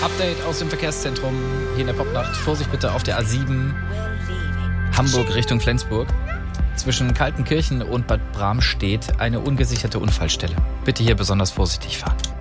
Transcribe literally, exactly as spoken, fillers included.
Update aus dem Verkehrszentrum hier in der Popnacht. Vorsicht bitte auf der A sieben Hamburg Richtung Flensburg. Zwischen Kaltenkirchen und Bad Bramstedt eine ungesicherte Unfallstelle. Bitte hier besonders vorsichtig fahren.